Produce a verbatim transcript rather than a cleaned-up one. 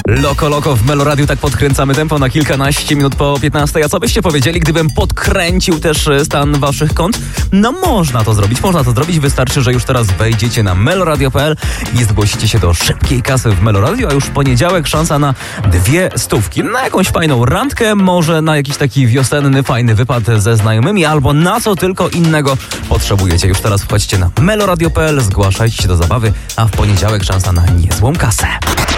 Loko, loko w Meloradiu, tak podkręcamy tempo na kilkanaście minut po piętnastej. A co byście powiedzieli, gdybym podkręcił też stan waszych kont? No można to zrobić, można to zrobić. Wystarczy, że już teraz wejdziecie na meloradio kropka p l i zgłosicie się do szybkiej kasy w Meloradio, a już w poniedziałek szansa na dwie stówki. Na jakąś fajną randkę, może na jakiś taki wiosenny, fajny wypad ze znajomymi, albo na co tylko innego potrzebujecie. Już teraz wchodźcie na meloradio kropka p l, zgłaszajcie się do zabawy, a w poniedziałek szansa na niezłą kasę.